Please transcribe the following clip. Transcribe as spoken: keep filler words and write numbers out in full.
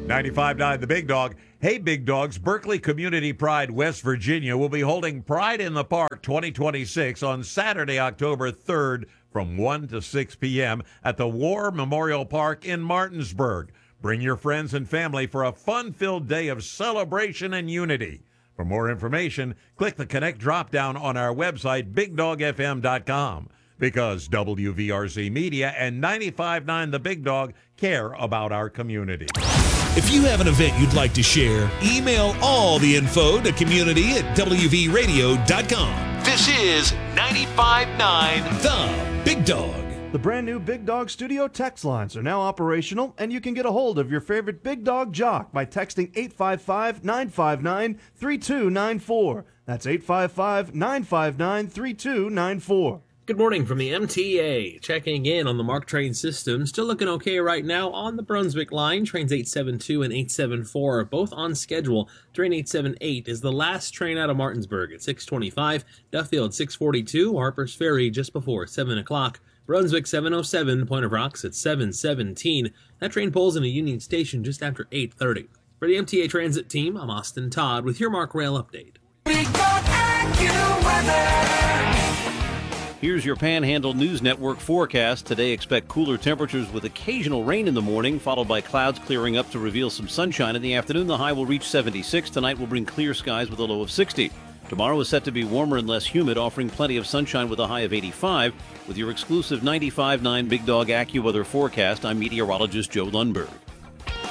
ninety-five point nine The Big Dog. Hey, Big Dogs, Berkeley Community Pride, West Virginia will be holding Pride in the Park twenty twenty-six on Saturday, October third from one to six p.m. at the War Memorial Park in Martinsburg. Bring your friends and family for a fun-filled day of celebration and unity. For more information, click the Connect drop-down on our website, big dog f m dot com. Because W V R C Media and ninety-five point nine The Big Dog care about our community. If you have an event you'd like to share, email all the info to community at w v radio dot com. This is ninety-five point nine The Big Dog. The brand new Big Dog Studio text lines are now operational, and you can get a hold of your favorite Big Dog jock by texting eight five five, nine five nine, three two nine four. That's eight five five, nine five nine, three two nine four. Good morning from the M T A. Checking in on the MARC train system. Still looking okay right now on the Brunswick line. Trains eight seven two and eight seven four are both on schedule. Train eight seven eight is the last train out of Martinsburg at six twenty-five. Duffield six forty-two. Harper's Ferry just before seven o'clock. Brunswick seven oh seven. Point of Rocks at seven seventeen. That train pulls into Union Station just after eight thirty. For the M T A Transit team, I'm Austin Todd with your MARC Rail update. We got AccuWeather. Here's your Panhandle News Network forecast. Today, expect cooler temperatures with occasional rain in the morning, followed by clouds clearing up to reveal some sunshine in the afternoon. The high will reach seventy-six. Tonight will bring clear skies with a low of sixty. Tomorrow is set to be warmer and less humid, offering plenty of sunshine with a high of eighty-five. With your exclusive ninety-five point nine Big Dog AccuWeather forecast, I'm meteorologist Joe Lundberg.